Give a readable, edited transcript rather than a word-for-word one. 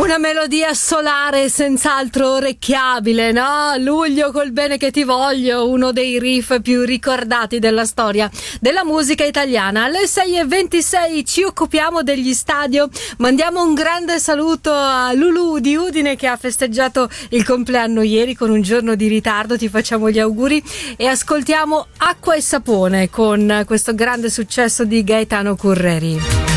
Una melodia solare senz'altro orecchiabile, no? Luglio col bene che ti voglio, uno dei riff più ricordati della storia della musica italiana. Alle 6:26 ci occupiamo degli stadio. Mandiamo un grande saluto a Lulu di Udine che ha festeggiato il compleanno ieri con un giorno di ritardo. Ti facciamo gli auguri e ascoltiamo Acqua e Sapone con questo grande successo di Gaetano Curreri.